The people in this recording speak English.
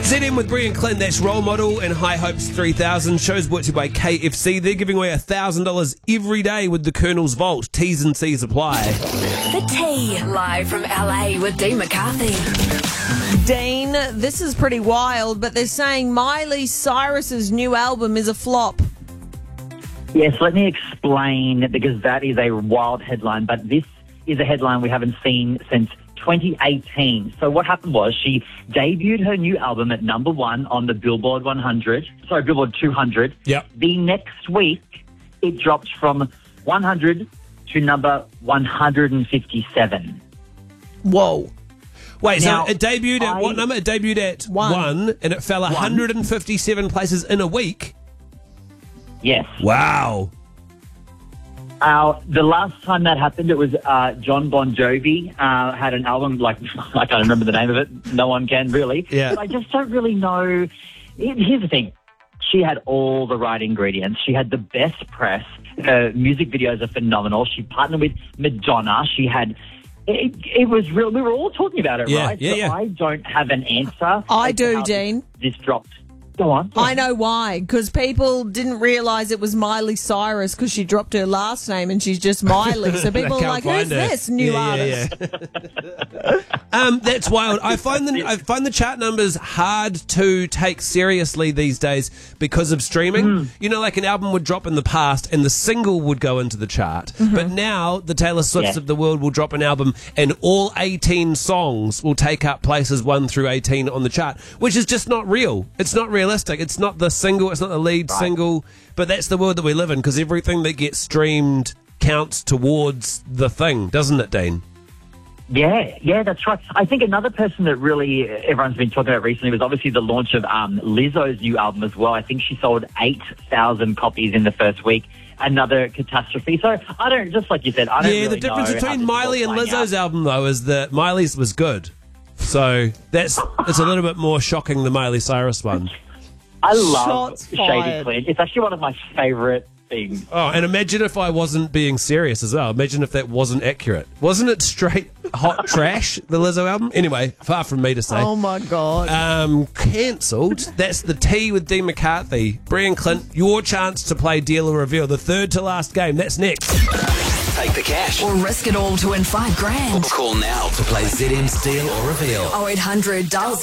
ZM with Brian Clinton, that's Role Model and High Hopes 3000. Shows brought to you by KFC. They're giving away $1,000 every day with the Colonel's Vault. T's and C's apply. The Tea, live from LA with Dean McCarthy. Dean, this is pretty wild, but they're saying Miley Cyrus's new album is a flop. Yes, let me explain, because that is a wild headline, but this is a headline we haven't seen since 2018. So what happened was she debuted her new album at number 1 on the Billboard 200. Yep. The next week, it dropped from 100 to number 157. Whoa. Wait, Now, so it debuted at what number? It debuted at 1 and it fell 157 places in a week? Yes. Wow. The last time that happened, it was John Bon Jovi had an album, like, I can't remember the name of it. No one can, really. Yeah. But I just don't really know. Here's the thing. She had all the right ingredients. She had the best press. Her music videos are phenomenal. She partnered with Madonna. She had... It was real. We were all talking about it, right? So I don't have an answer. I as to do, how Dean. This dropped. Go on. I know why, because people didn't realise it was Miley Cyrus because she dropped her last name and she's just Miley. So people are like, who's this new artist? That's wild. I find the chart numbers hard to take seriously these days because of streaming. You know, like an album would drop in the past and the single would go into the chart. But now the Taylor Swifts of the world will drop an album and all 18 songs will take up places 1 through 18 on the chart, which is just not real. It's not realistic. It's not the single, it's not the lead single, but that's the world that we live in, because everything that gets streamed counts towards the thing, doesn't it, Dean? Yeah, that's right. I think another person that really everyone's been talking about recently was obviously the launch of Lizzo's new album as well. I think she sold 8,000 copies in the first week. Another catastrophe. So I don't, just like you said, I don't really know. The difference between Miley and Lizzo's album, though, is that Miley's was good. So it's a little bit more shocking than Miley Cyrus one. I love Shots Shady fired. Clean. It's actually one of my favourite things. Oh, and imagine if I wasn't being serious as well. Imagine if that wasn't accurate. Wasn't it straight hot trash, the Lizzo album? Anyway, far from me to say. Oh, my God. Cancelled. That's the Tea with Dean McCarthy. Brian Clint, your chance to play Deal or Reveal, the third to last game. That's next. Take the cash. Or risk it all to win $5,000. Call now to play ZM's Deal or Reveal. 0800 dial